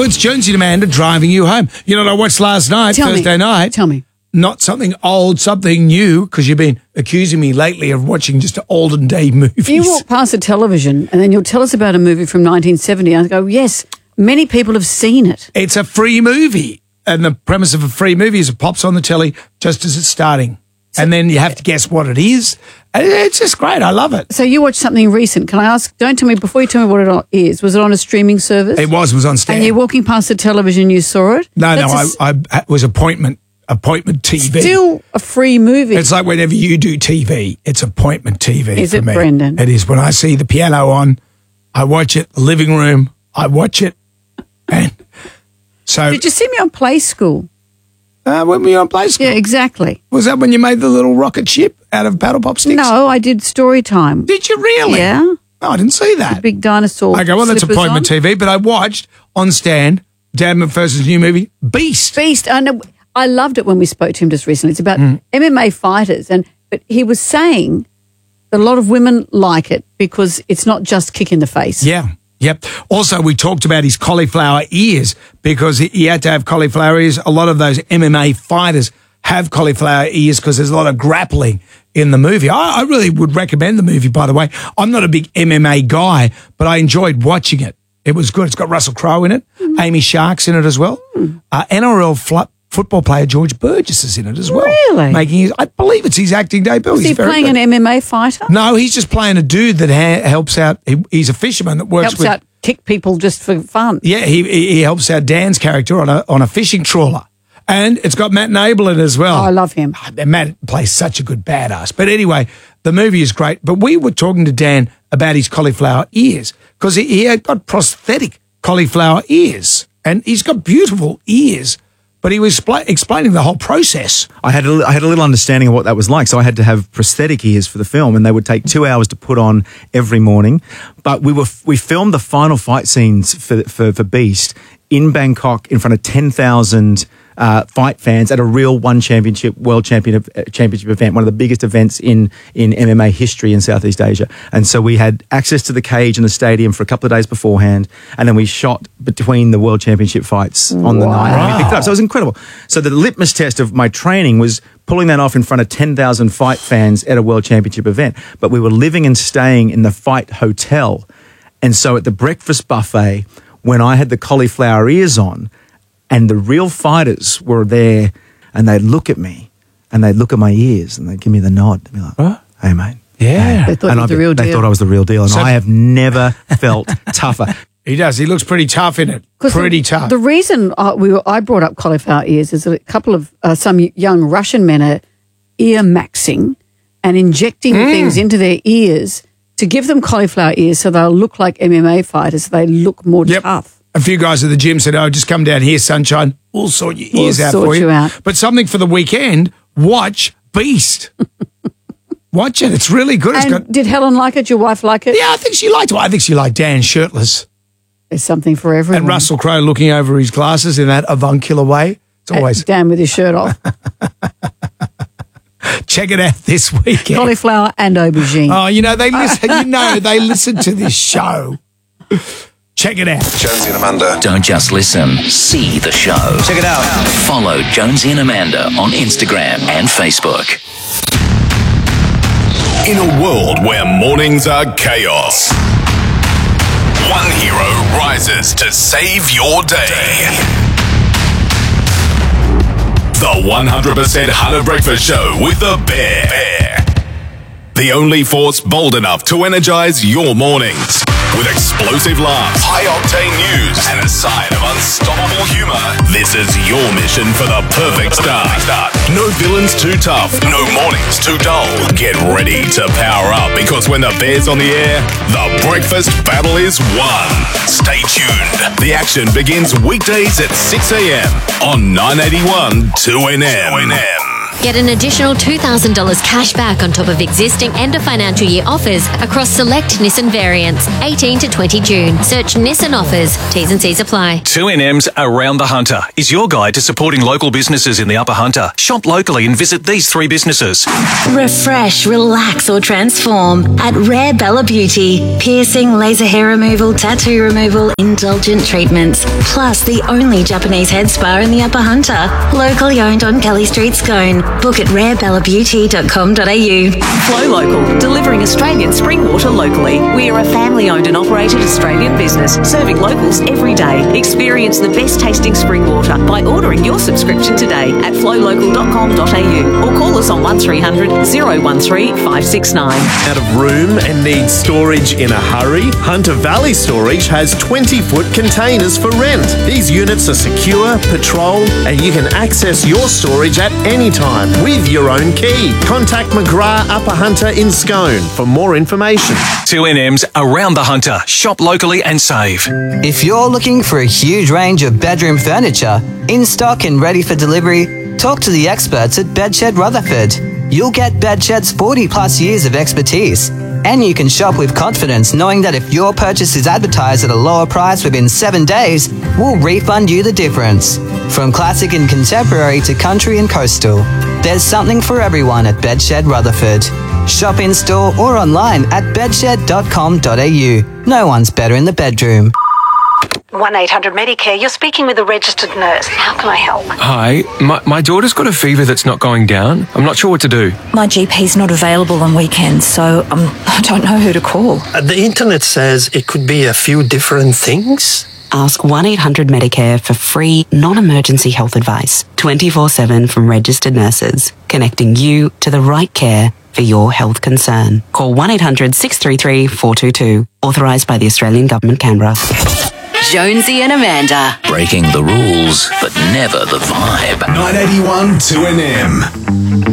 it's Jonesy and Amanda driving you home. You know what I watched last night, Thursday night? Tell me. Not something old, something new, because you've been accusing me lately of watching just olden day movies. You walk past the television and then you'll tell us about a movie from 1970. I go, yes, many people have seen it. It's a free movie. And the premise of a free movie is it pops on the telly just as it's starting. And then you have to guess what it is. And it's just great. I love it. So you watched something recent. Can I ask, don't tell me, before you tell me what it is, was it on a streaming service? It was on Stan. And you're walking past the television, you saw it? No, it was appointment TV. Still a free movie. It's like whenever you do TV, it's appointment TV is for it, me. Brendan? It is. When I see the piano on, I watch it. The living room, I watch it. And so... Did you see me on Play School? When were you on Play School? Yeah, exactly. Was that when you made the little rocket ship out of paddle pop sticks? No, I did Story Time. Did you really? Yeah. Oh, I didn't see that. The big dinosaur. Okay, well, that's slippers appointment on. TV, but I watched on Stan Dan McPherson's new movie, Beast. Beast. I know. I loved it when we spoke to him just recently. It's about MMA fighters, but he was saying that a lot of women like it because it's not just kick in the face. Yeah. Yep. Also, we talked about his cauliflower ears because he had to have cauliflower ears. A lot of those MMA fighters have cauliflower ears because there's a lot of grappling in the movie. I really would recommend the movie, by the way. I'm not a big MMA guy, but I enjoyed watching it. It was good. It's got Russell Crowe in it. Amy Shark's in it as well. NRL football player George Burgess is in it as well. Really? I believe it's his acting debut. Is he playing an MMA fighter? No, he's just playing a dude that helps out. He's a fisherman that works helps out kick people just for fun. Yeah, he helps out Dan's character on a fishing trawler. And it's got Matt Nable in it as well. Oh, I love him. Matt plays such a good badass. But anyway, the movie is great. But we were talking to Dan about his cauliflower ears because he had got prosthetic cauliflower ears. And he's got beautiful ears. But he was explaining the whole process. I had a little understanding of what that was like, so I had to have prosthetic ears for the film, and they would take 2 hours to put on every morning. But we filmed the final fight scenes for Beast in Bangkok in front of 10,000 fight fans at a real world championship event, one of the biggest events in MMA history in Southeast Asia. And so we had access to the cage in the stadium for a couple of days beforehand, and then we shot between the world championship fights on the night, and we picked it up. So it was incredible. So the litmus test of my training was pulling that off in front of 10,000 fight fans at a world championship event. But we were living and staying in the Fight Hotel. And so at the breakfast buffet, when I had the cauliflower ears on, and the real fighters were there, and they'd look at me, and they'd look at my ears, and they'd give me the nod. They'd be like, "Hey, mate." Yeah. They thought you were the real deal. They thought I was the real deal, and I have never felt tougher. He does. He looks pretty tough in it. Pretty tough. The reason I brought up cauliflower ears is that a couple of some young Russian men are ear maxing and injecting things into their ears to give them cauliflower ears so they'll look like MMA fighters. They look more tough. A few guys at the gym said, "Oh, just come down here, sunshine. We'll sort your ears out for you." But something for the weekend, watch Beast. Watch it. It's really good. Did Helen like it? Your wife like it? Yeah, I think she liked it. I think she liked Dan shirtless. There's something for everyone. And Russell Crowe looking over his glasses in that avuncular way. It's always... Dan with his shirt off. Check it out this weekend. Cauliflower and aubergine. Oh, they listen. They listen to this show. Check it out. Jonesy and Amanda. Don't just listen, see the show. Check it out. Follow Jonesy and Amanda on Instagram and Facebook. In a world where mornings are chaos, one hero rises to save your day. The 100% Hunter Breakfast Show with the Bear. The only force bold enough to energize your mornings. With explosive laughs, high-octane news, and a side of unstoppable humor, this is your mission for the perfect start. No villains too tough, no mornings too dull. Get ready to power up because when the Bear's on the air, the breakfast battle is won. Stay tuned. The action begins weekdays at 6 a.m. on 981 2NM. Get an additional $2,000 cash back on top of existing end of financial year offers across select Nissan variants, 18 to 20 June. Search Nissan offers. T's and C's apply. 2NM's Around the Hunter is your guide to supporting local businesses in the Upper Hunter. Shop locally and visit these 3 businesses. Refresh, relax or transform at Rare Bella Beauty. Piercing, laser hair removal, tattoo removal, indulgent treatments. Plus the only Japanese head spa in the Upper Hunter. Locally owned on Kelly Street, Scone. Book at rarebellabeauty.com.au. Flow Local, delivering Australian spring water locally. We are a family-owned and operated Australian business, serving locals every day. Experience the best tasting spring water by ordering your subscription today at flowlocal.com.au or call us on 1300 013 569. Out of room and need storage in a hurry? Hunter Valley Storage has 20-foot containers for rent. These units are secure, patrolled, and you can access your storage at any time with your own key. Contact McGrath Upper Hunter in Scone for more information. 2NM's Around the Hunter. Shop locally and save. If you're looking for a huge range of bedroom furniture, in stock and ready for delivery, talk to the experts at Bedshed Rutherford. You'll get Bedshed's 40 plus years of expertise, and you can shop with confidence knowing that if your purchase is advertised at a lower price within 7 days, we'll refund you the difference. From classic and contemporary to country and coastal, there's something for everyone at Bedshed Rutherford. Shop in store or online at bedshed.com.au. No one's better in the bedroom. 1-800-Medicare, you're speaking with a registered nurse. How can I help? Hi, my daughter's got a fever that's not going down. I'm not sure what to do. My GP's not available on weekends, so I don't know who to call. The internet says it could be a few different things. Ask 1-800-Medicare for free, non-emergency health advice, 24/7 from registered nurses, connecting you to the right care for your health concern. Call 1-800-633-422, authorised by the Australian Government, Canberra. Jonesy and Amanda. Breaking the rules, but never the vibe. 981 2NM.